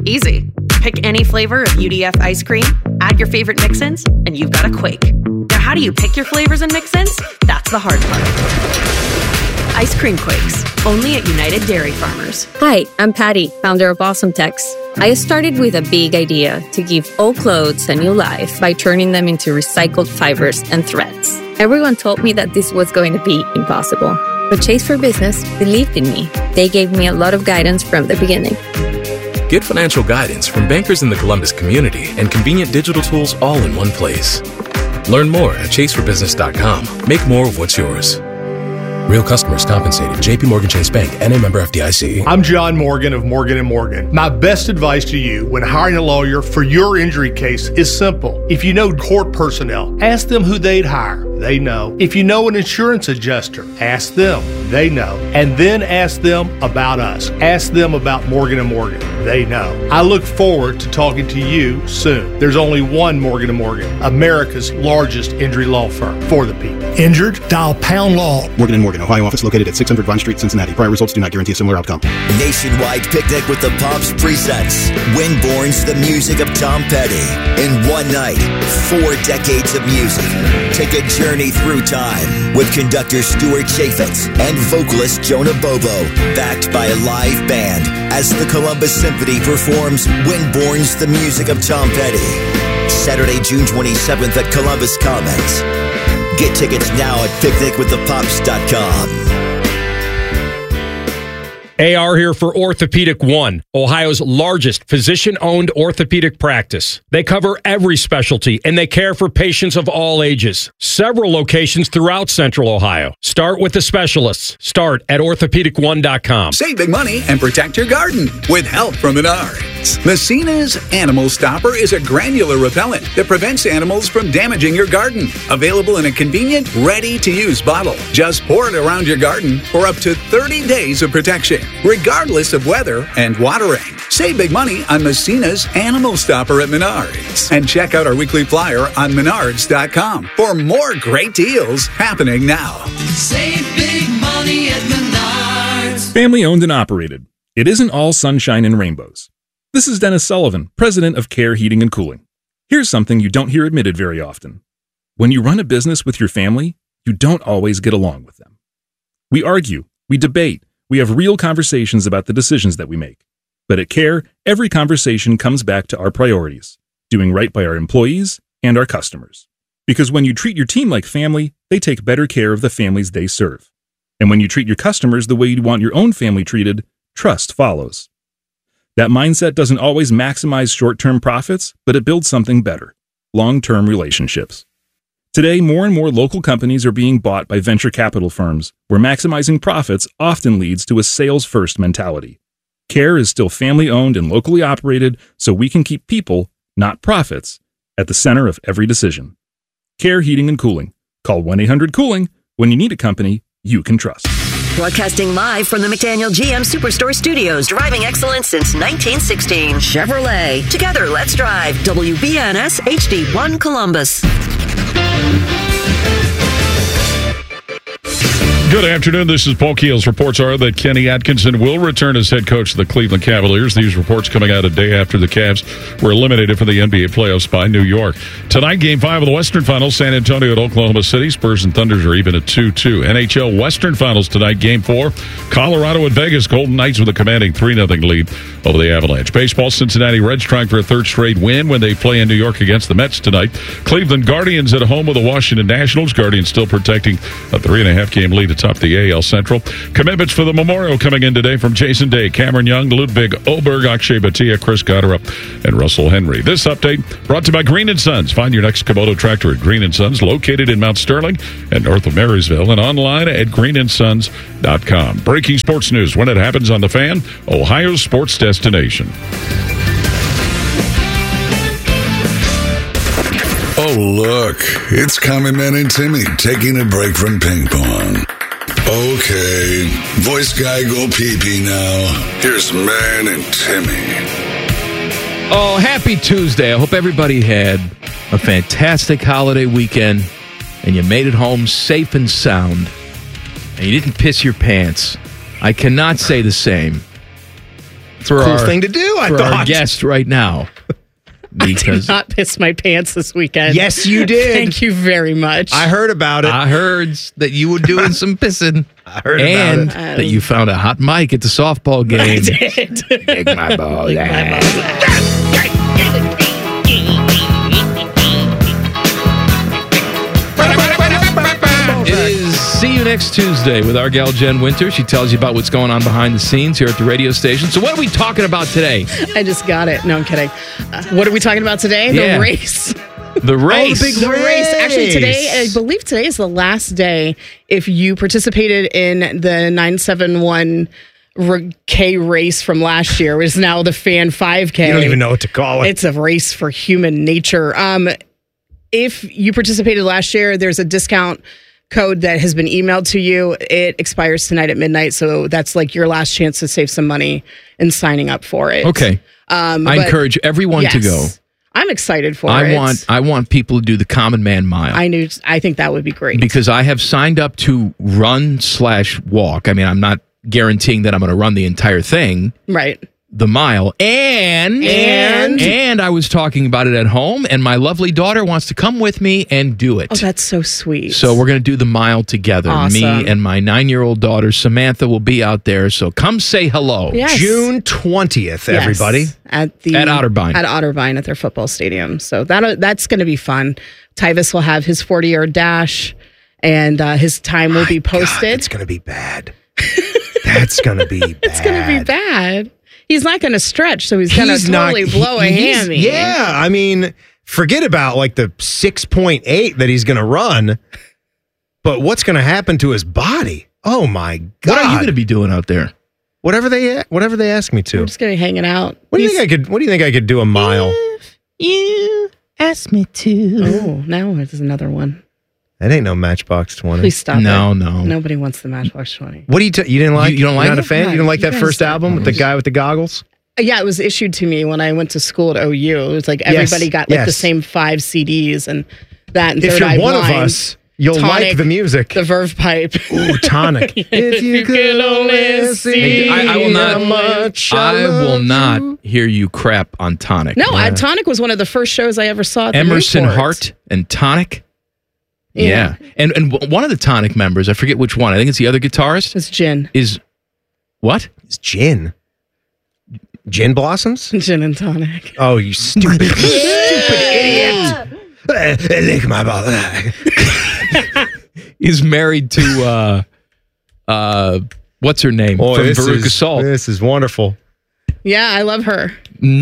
Easy. Pick any flavor of UDF ice cream, add your favorite mix-ins, and you've got a Quake. Now, how do you pick your flavors and mix-ins? That's the hard part. Ice Cream Quakes, only at United Dairy Farmers. Hi, I'm Patty, founder of Awesome Tex. I started with a big idea to give old clothes a new life by turning them into recycled fibers and threads. Everyone told me that this was going to be impossible, but Chase for Business believed in me. They gave me a lot of guidance from the beginning. Get financial guidance from bankers in the Columbus community and convenient digital tools all in one place. Learn more at chaseforbusiness.com. Make more of what's yours. Real customers compensated. JP Morgan Chase Bank, N.A. member FDIC. I'm John Morgan of Morgan & Morgan. My best advice to you when hiring a lawyer for your injury case is simple. If you know court personnel, ask them who they'd hire. They know. If you know an insurance adjuster, ask them. They know. And then ask them about us. Ask them about Morgan & Morgan. They know. I look forward to talking to you soon. There's only one Morgan & Morgan, America's largest injury law firm for the people. Injured? Dial Pound Law. Morgan & Morgan, Ohio office located at 600 Vine Street, Cincinnati. Prior results do not guarantee a similar outcome. Nationwide Picnic with the Pops presents Winborn's The Music of Tom Petty. In one night, 4 decades of music. Take a journey through time with conductor Stuart Chaffetz and vocalist Jonah Bobo, backed by a live band as the Columbus Symphony performs Winborn's The Music of Tom Petty. Saturday, June 27th at Columbus Commons. Get tickets now at picnicwiththepops.com. AR here for Orthopedic One, Ohio's largest physician-owned orthopedic practice. They cover every specialty, and they care for patients of all ages. Several locations throughout Central Ohio. Start with the specialists. Start at orthopedic1.com. Save big money and protect your garden with help from Menards. Messina's Animal Stopper is a granular repellent that prevents animals from damaging your garden. Available in a convenient, ready-to-use bottle. Just pour it around your garden for up to 30 days of protection, regardless of weather and watering. Save big money on Messina's Animal Stopper at Menards. And check out our weekly flyer on Menards.com for more great deals happening now. Save big money at Menards. Family owned and operated. It isn't all sunshine and rainbows. This is Dennis Sullivan, president of Care Heating and Cooling. Here's something you don't hear admitted very often. When you run a business with your family, you don't always get along with them. We argue, we debate, we have real conversations about the decisions that we make. But at Care, every conversation comes back to our priorities, doing right by our employees and our customers. Because when you treat your team like family, they take better care of the families they serve. And when you treat your customers the way you want your own family treated, trust follows. That mindset doesn't always maximize short-term profits, but it builds something better, long-term relationships. Today, more and more local companies are being bought by venture capital firms, where maximizing profits often leads to a sales-first mentality. Care is still family-owned and locally operated, so we can keep people, not profits, at the center of every decision. Care Heating and Cooling. Call 1-800-COOLING when you need a company you can trust. Broadcasting live from the McDaniel GM Superstore Studios, driving excellence since 1916. Chevrolet. Together, let's drive. WBNS HD1 Columbus. Good afternoon. This is Paul Keels. Reports are that Kenny Atkinson will return as head coach of the Cleveland Cavaliers. These reports coming out a day after the Cavs were eliminated from the NBA playoffs by New York. Tonight, Game 5 of the Western Finals, San Antonio at Oklahoma City. Spurs and Thunders are even at 2-2. NHL Western Finals tonight, Game 4. Colorado at Vegas. Golden Knights with a commanding 3-0 lead over the Avalanche. Baseball, Cincinnati Reds trying for a third straight win when they play in New York against the Mets tonight. Cleveland Guardians at home with the Washington Nationals. Guardians still protecting a 3.5-game lead atop the AL Central. Commitments for the Memorial coming in today from Jason Day, Cameron Young, Ludwig Oberg, Akshay Bhatia, Chris Gotterup, and Russell Henry. This update brought to you by Green & Sons. Find your next Kubota tractor at Green & Sons, located in Mount Sterling and north of Marysville, and online at greenandsons.com. Breaking sports news when it happens on The Fan, Ohio's sports destination. Oh, look, it's Common Man and Timmy taking a break from ping pong. Okay, voice guy go pee-pee now. Here's Man and Timmy. Oh, happy Tuesday. I hope everybody had a fantastic holiday weekend and you made it home safe and sound and you didn't piss your pants. I cannot say the same for cool our thing to do, I for thought. our guest right now. I did Because not piss my pants this weekend. Yes, you did. Thank you very much. I heard about it. I heard that you were doing some pissing. I heard and about it. that you found a hot mic at the softball game. I did. Lick my balls. Lick my balls. It is See You Next Tuesday with our gal Jen Winter. She tells you about what's going on behind the scenes here at the radio station. So what are we talking about today? I just got it. No, I'm kidding. What are we talking about today? Yeah. The race. The race. The race. Actually, today, I believe today is the last day if you participated in the 971 K race from last year, which is now the Fan 5K. You don't even know what to call it. It's a race for human nature. If you participated last year, there's a discount code that has been emailed to you. It expires tonight at midnight, so that's like your last chance to save some money in signing up for it. Okay. I encourage everyone to go. I'm excited for it. I want people to do the Common Man Mile. I think that would be great. Because I have signed up to run/walk. I mean, I'm not guaranteeing that I'm going to run the entire thing. Right. The mile. And I was talking about it at home, and my lovely daughter wants to come with me and do it. Oh, that's so sweet. So we're going to do the mile together. Awesome. Me and my 9-year-old daughter, Samantha, will be out there. So come say hello. Yes. June 20th, everybody. At Otterbein. At Otterbein at their football stadium. So that's going to be fun. Tyvis will have his 40-yard dash, and his time will be posted. God, it's going to be bad. That's going to be bad. It's going to be bad. He's not going to stretch, so he's going to totally blow a hammy. Yeah, I mean, forget about like the 6.8 that he's going to run, but what's going to happen to his body? Oh my God! What are you going to be doing out there? Whatever they ask me to. I'm just going to be hanging out. What do you think I could do a mile? You asked me to. Oh, now there's another one. That ain't no Matchbox 20. Please stop. No. Nobody wants the Matchbox 20. What do you didn't like? You don't like You're not it? a fan? No, you didn't like you that guys first album with the don't. guy with the goggles? Yeah, it was issued to me when I went to school at OU. It was like everybody got like the same 5 CDs and that. And If Third you're Eye one Blind, of us, you'll Tonic, like the music. The Verve Pipe. Ooh, Tonic. If you could only see I will not. how much I will not hear you crap on Tonic. No, Tonic was one of the first shows I ever saw at the Emerson Newport. Hart and Tonic. Yeah. And one of the Tonic members, I forget which one. I think it's the other guitarist. It's Gin. Is what? It's Gin. Gin Blossoms? Gin and Tonic. Oh, you stupid idiot. Lick my ball. He's married to what's her name from Veruca Salt. This is wonderful. Yeah, I love her.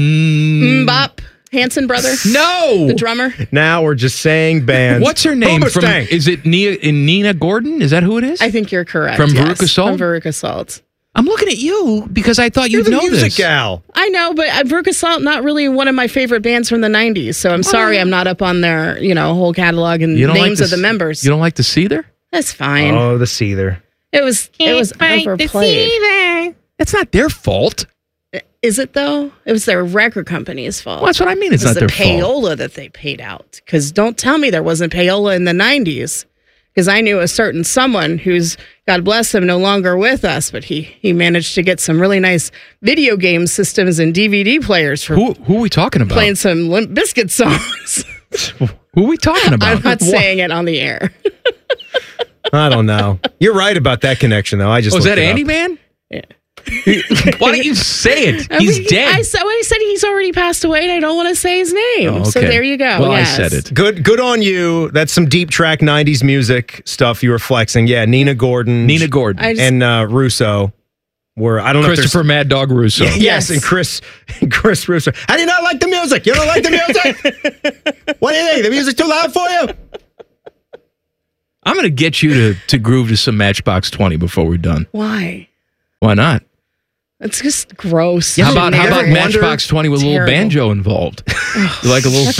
Bop. Hanson brother. No. The drummer. Now we're just saying bands. What's her name? From, Stank. is it Nina Gordon? Is that who it is? I think you're correct. From yes. Veruca Salt? From Veruca Salt. I'm looking at you because I thought you'd You're the know music this. gal. I know, but Veruca Salt, not really one of my favorite bands from the 90s. So I'm sorry I'm not up on their, whole catalog and You don't names like of the members. You don't like the Seether? That's fine. Oh, the Seether. It was overplayed. That's not their fault. Is it though? It was their record company's fault. Well, that's what I mean. It's It was not their the fault. payola that they paid out. Because don't tell me there wasn't payola in the 90s. Because I knew a certain someone who's, God bless him, no longer with us, but he managed to get some really nice video game systems and DVD players for Who are we talking about? playing some Limp Bizkit songs. Who are we talking about? I'm not saying it on the air. I don't know. You're right about that connection, though. I just is looked that it up. Andy Man? Yeah. Why don't you say it? He's dead. I said he's already passed away, and I don't want to say his name. Oh, So okay. there you go. Well, yes. I said it. Good on you. That's some deep track 90s music stuff you were flexing. Yeah, Nina Gordon. And Russo were, I don't know if Christopher Mad Dog Russo. Yes, and Chris Russo. How do you not like the music? You don't like the music? What do you think? The music's too loud for you? I'm going to get you to groove to some Matchbox 20 before we're done. Why? Why not? It's just gross. How about generic. Matchbox 20 with a little Terrible. banjo involved? You like a little...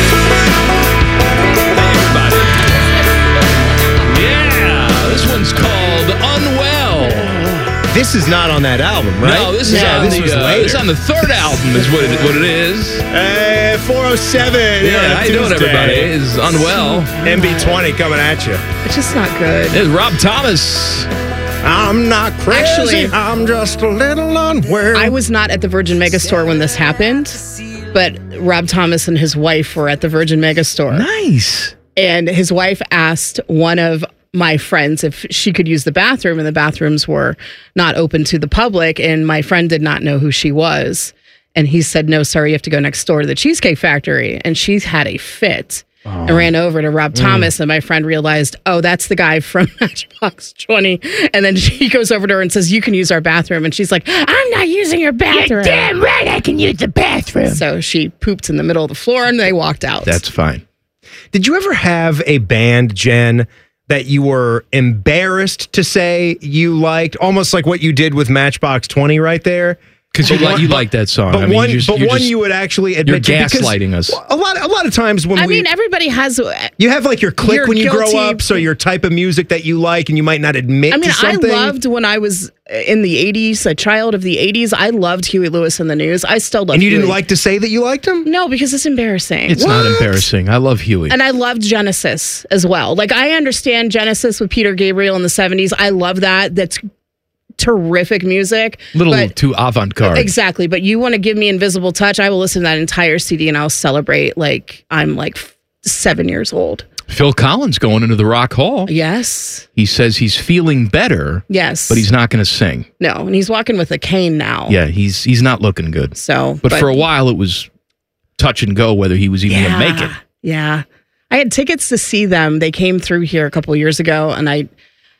Yeah, this one's called Unwell. This is not on that album, right? No, this is on this the was later. this is on the third album is what it is. 407. Yeah, how you doing, everybody? It's Unwell. MB20 coming at you. It's just not good. It's Rob Thomas. I'm not crazy. Actually, I'm just a little unaware. I was not at the Virgin Megastore when this happened, but Rob Thomas and his wife were at the Virgin Megastore. Nice. And his wife asked one of my friends if she could use the bathroom, and the bathrooms were not open to the public, and my friend did not know who she was. And he said, no, sorry, you have to go next door to the Cheesecake Factory. And she had a fit and ran over to Rob Thomas. And my friend realized, oh, that's the guy from Matchbox 20. And then she goes over to her and says, you can use our bathroom. And she's like, I'm not using your bathroom. You're damn right I can use the bathroom. So she pooped in the middle of the floor and they walked out. That's fine. Did you ever have a band, Jen, that you were embarrassed to say you liked? Almost like what you did with Matchbox 20 right there. Because you like that song. But I mean, one you would actually admit you're to. gaslighting us. A lot of times when I mean, everybody has. You have like your clique You're when you grow guilty. up, so your type of music that you like, and you might not admit I mean, to something. I loved when I was in the 80s, a child of the 80s. I loved Huey Lewis and the News. I still love And you Huey. didn't like to say that you liked him? No, because it's embarrassing. It's not embarrassing. I love Huey. And I loved Genesis as well. Like, I understand Genesis with Peter Gabriel in the 70s. I love that. That's terrific music. Little too avant-garde. Exactly. But you want to give me Invisible Touch, I will listen to that entire CD and I'll celebrate like I'm like 7 years old. Phil Collins going into the Rock Hall. Yes. He says he's feeling better. Yes. But he's not going to sing. No, and he's walking with a cane now. Yeah, he's not looking good. So, but for a while it was touch and go whether he was even going to make it. Yeah. I had tickets to see them. They came through here a couple of years ago, and I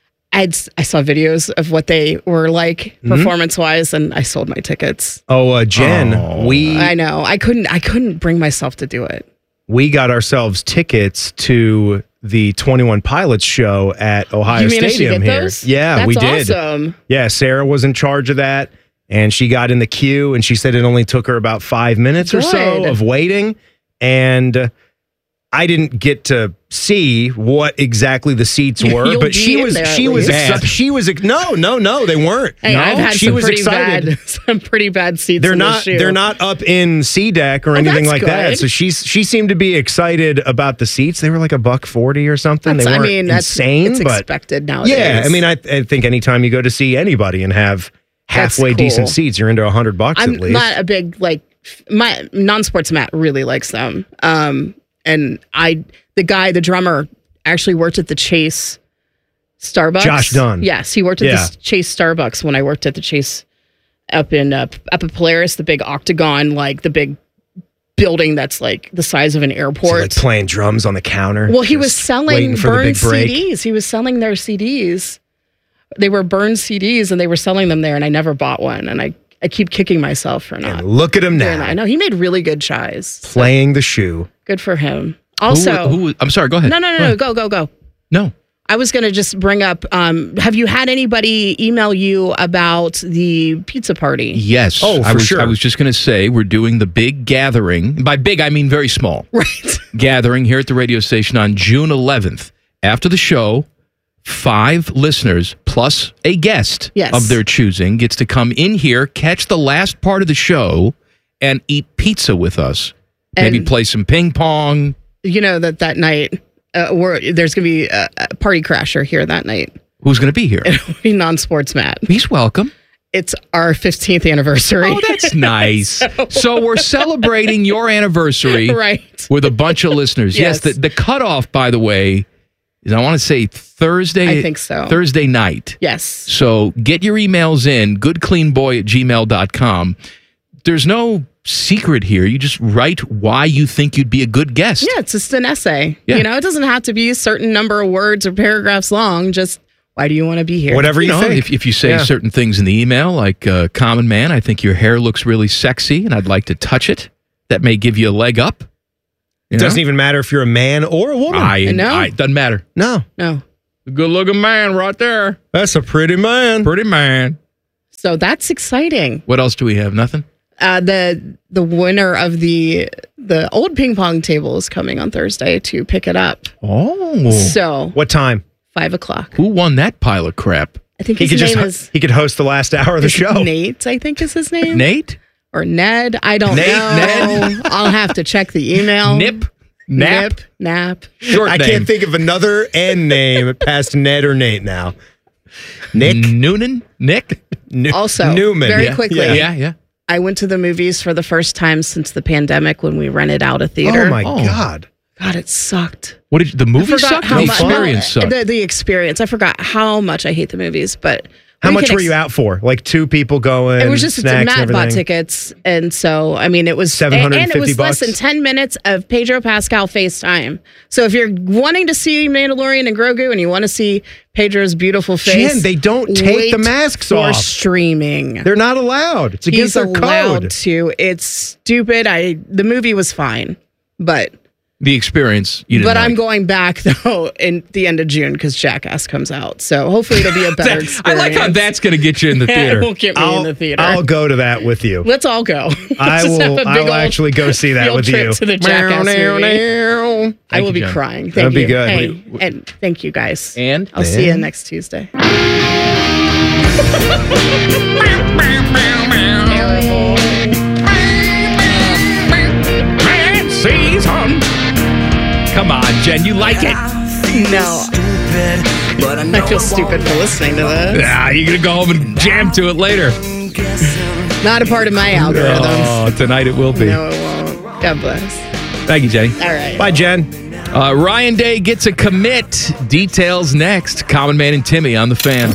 saw videos of what they were like performance-wise, and I sold my tickets. Oh, Jen, I know. I couldn't bring myself to do it. We got ourselves tickets to the 21 Pilots show at Ohio You managed to Stadium get here. those? Yeah, That's we did. awesome. Yeah, Sarah was in charge of that, and she got in the queue, and she said it only took her about 5 minutes or so Good. of waiting, and I didn't get to see what exactly the seats were, You'll but be she in was there at she was least. she was no, they weren't. Hey, no, I've had she some was pretty excited. bad, some pretty bad seats. They're in not. the shoe. They're not up in C deck or anything that's like that. good. So she seemed to be excited about the seats. They were like $140 or something. That's, they weren't insane, it's but expected nowadays. yeah. I mean, I think anytime you go to see anybody and have halfway cool. decent seats, you're into $100 I'm at least. not a big my non-sports Matt really likes them. And the drummer actually worked at the Chase Starbucks. Josh Dunn. Yes, he worked at the Chase Starbucks when I worked at the Chase up at Polaris, the big octagon, like the big building that's like the size of an airport. So, like playing drums on the counter. Well, he was selling waiting for the burned big break. CDs. He was selling their CDs. They were burned CDs, and they were selling them there, and I never bought one. And I keep kicking myself for not. And look at him doing now. that. I know he made really good chies. Playing the shoe. Good for him. Also, who I'm sorry, go ahead. No. Go. No. I was going to just bring up, have you had anybody email you about the pizza party? Yes. Oh, for sure. I was just going to say we're doing the big gathering. By big, I mean very small. Right. Gathering here at the radio station on June 11th. After the show, 5 listeners plus a guest of their choosing gets to come in here, catch the last part of the show, and eat pizza with us. Maybe play some ping pong. You know that night, there's going to be a party crasher here that night. Who's going to be here? It'll be non-sports Matt. He's welcome. It's our 15th anniversary. Oh, that's nice. So we're celebrating your anniversary right. with a bunch of listeners. Yes. Yes, the cutoff, by the way, is I want to say Thursday. I think so. Thursday night. Yes. So get your emails in, goodcleanboy@gmail.com. There's no secret here. You just write why you think you'd be a good guest. Yeah, it's just an essay. Yeah. You know, it doesn't have to be a certain number of words or paragraphs long. Just why do you want to be here? Whatever you think. If you say certain things in the email, like Common Man, I think your hair looks really sexy and I'd like to touch it. That may give you a leg up. It doesn't even matter if you're a man or a woman. Doesn't matter. No. No. A good looking man right there. That's a pretty man. Pretty man. So that's exciting. What else do we have? Nothing? The winner of the old ping pong table is coming on Thursday to pick it up. Oh. So what time? 5:00. Who won that pile of crap? I think his name is he could host the last hour of the show. Nate, I think is his name. Nate? Or Ned. I don't know. Ned? I'll have to check the email. Nip? Nap? Nap. I can't think of another N name past Ned or Nate now. Nick Noonan. Nick. Also, Newman. very quickly. Yeah. I went to the movies for the first time since the pandemic when we rented out a theater. Oh my God. God, it sucked. What did the movie suck? The experience sucked. The experience. I forgot how much I hate the movies, but how much were you out for? Like 2 people going? It was just snacks Matt bought tickets, and so I mean, it was $750 and it was less than 10 minutes of Pedro Pascal FaceTime. So if you're wanting to see Mandalorian and Grogu, and you want to see Pedro's beautiful face, Jen, they don't take the masks off. Streaming. They're not allowed. It's against their code. Allowed to. It's stupid. The movie was fine, but. The experience, you didn't But I'm like. going back, though, in the end of June because Jackass comes out. So hopefully it'll be a better experience. I like how that's going to get you in the theater. It won't get me in the theater. I'll go to that with you. Let's all go. I will actually go see that with you. To the Jackass movie. I will be Jen. crying. Thank That'd you. be good. Hey, and thank you guys. And I'll see you next Tuesday. Come on, Jen, you like it? No. I feel stupid for listening to this. Yeah, you're going to go home and jam to it later. Not a part of my algorithm. Oh, tonight it will be. No, it won't. God bless. Thank you, Jenny. All right. Bye, Jen. Ryan Day gets a commit. Details next. Common Man and Timmy on the Fan.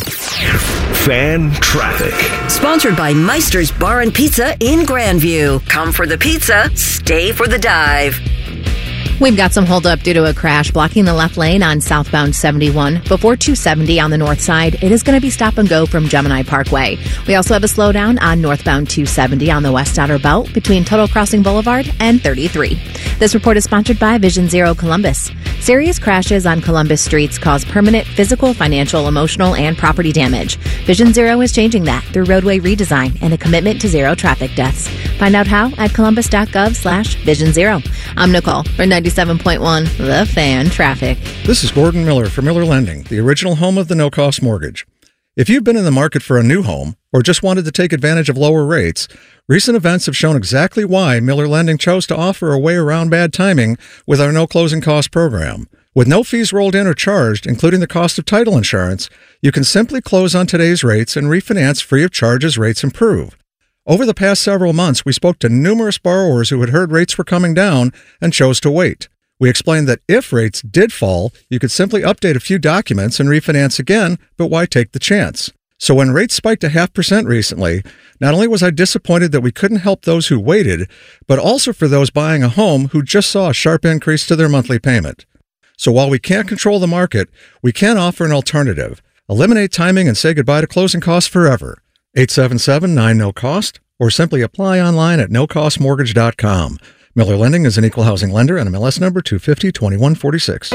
Fan Traffic. Sponsored by Meister's Bar and Pizza in Grandview. Come for the pizza, stay for the dive. We've got some holdup due to a crash blocking the left lane on southbound 71. Before 270 on the north side, it is going to be stop and go from Gemini Parkway. We also have a slowdown on northbound 270 on the west outer belt between Tuttle Crossing Boulevard and 33. This report is sponsored by Vision Zero Columbus. Serious crashes on Columbus streets cause permanent physical, financial, emotional, and property damage. Vision Zero is changing that through roadway redesign and a commitment to zero traffic deaths. Find out how at columbus.gov/Vision Zero. I'm Nicole for 97.1 The Fan Traffic. This is Gordon Miller for Miller Lending, the original home of the no-cost mortgage. If you've been in the market for a new home or just wanted to take advantage of lower rates, recent events have shown exactly why Miller Lending chose to offer a way around bad timing with our no closing cost program. With no fees rolled in or charged, including the cost of title insurance, you can simply close on today's rates and refinance free of charge as rates improve. Over the past several months, we spoke to numerous borrowers who had heard rates were coming down and chose to wait. We explained that if rates did fall, you could simply update a few documents and refinance again, but why take the chance? So when rates spiked 0.5% recently, not only was I disappointed that we couldn't help those who waited, but also for those buying a home who just saw a sharp increase to their monthly payment. So while we can't control the market, we can offer an alternative. Eliminate timing and say goodbye to closing costs forever. 877-9-NO-COST, or simply apply online at nocostmortgage.com. Miller Lending is an equal housing lender and MLS number 250-2146.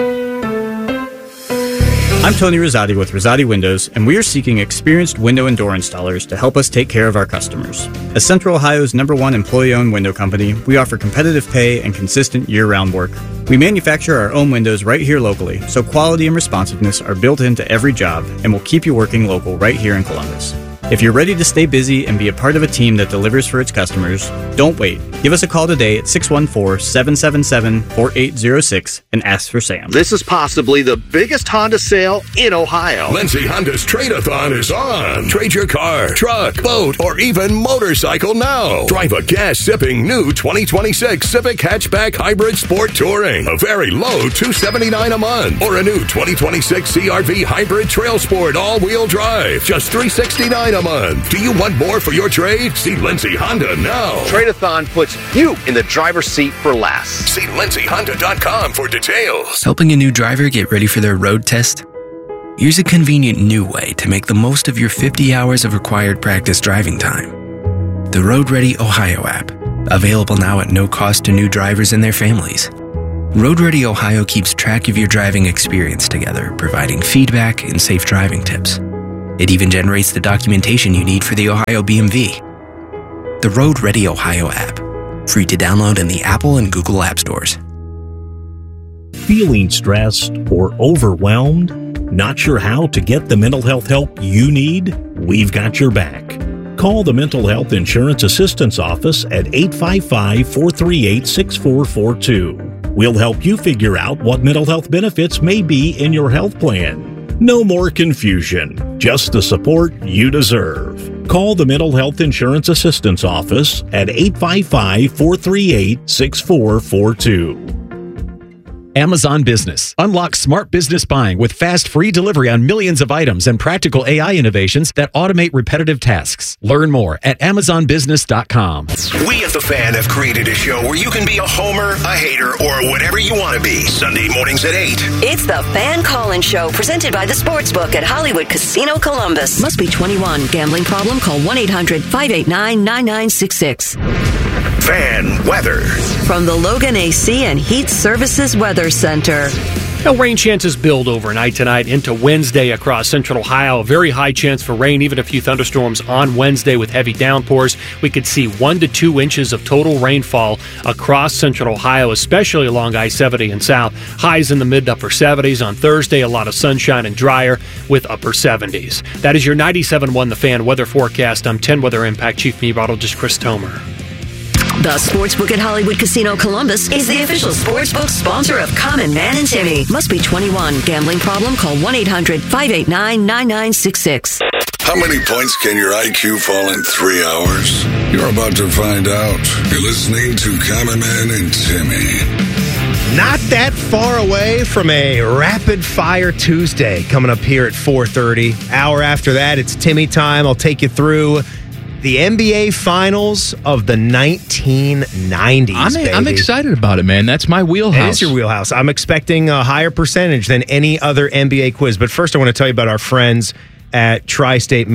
I'm Tony Rosati with Rosati Windows, and we are seeking experienced window and door installers to help us take care of our customers. As Central Ohio's #1 employee-owned window company, we offer competitive pay and consistent year-round work. We manufacture our own windows right here locally, so quality and responsiveness are built into every job, and will keep you working local right here in Columbus. If you're ready to stay busy and be a part of a team that delivers for its customers, don't wait. Give us a call today at 614-777-4806 and ask for Sam. This is possibly the biggest Honda sale in Ohio. Lindsay Honda's Trade-a-thon is on. Trade your car, truck, boat, or even motorcycle now. Drive a gas-sipping new 2026 Civic Hatchback Hybrid Sport Touring. A very low $279 a month. Or a new 2026 CRV Hybrid Trail Sport all-wheel drive. Just $369 a month. Do you want more for your trade? See Lindsay Honda now. Trade-a-thon puts you in the driver's seat for less. See lindsayhonda.com for details. Helping a new driver get ready for their road test? Here's a convenient new way to make the most of your 50 hours of required practice driving time. The Road Ready Ohio app, available now at no cost to new drivers and their families. Road Ready Ohio keeps track of your driving experience together, providing feedback and safe driving tips. It even generates the documentation you need for the Ohio BMV. The Road Ready Ohio app, free to download in the Apple and Google App Stores. Feeling stressed or overwhelmed? Not sure how to get the mental health help you need? We've got your back. Call the Mental Health Insurance Assistance Office at 855-438-6442. We'll help you figure out what mental health benefits may be in your health plan. No more confusion. just the support you deserve. Call the Mental Health Insurance Assistance Office at 855-438-6442. Amazon Business. Unlock smart business buying with fast, free delivery on millions of items and practical AI innovations that automate repetitive tasks. Learn more at AmazonBusiness.com. We at The Fan have created a show where you can be a homer, a hater, or whatever you want to be. Sunday mornings at 8. It's the Fan Call-In Show, presented by the Sportsbook at Hollywood Casino Columbus. Must be 21. Gambling problem? Call 1-800-589-9966. Fan weather. From the Logan AC and Heat Services Weather Center. Now, rain chances build overnight tonight into Wednesday across central Ohio. A very high chance for rain, even a few thunderstorms on Wednesday with heavy downpours. We could see 1 to 2 inches of total rainfall across central Ohio, especially along I-70 and south. Highs in the mid to upper 70s. On Thursday, a lot of sunshine and drier with upper 70s. That is your 97.1 The Fan weather forecast. I'm 10 Weather Impact Chief Meteorologist Chris Tomer. The Sportsbook at Hollywood Casino Columbus is the official sportsbook sponsor of Common Man and Timmy. Must be 21. Gambling problem? Call 1-800-589-9966. How many points can your IQ fall in 3 hours? You're about to find out. You're listening to Common Man and Timmy. Not that far away from a Rapid Fire Tuesday coming up here at 4:30. Hour after that, it's Timmy time. I'll take you through the NBA Finals of the 1990s. I'm excited about it, man. That's my wheelhouse. It is your wheelhouse. I'm expecting a higher percentage than any other NBA quiz. But first, I want to tell you about our friends at Tri-State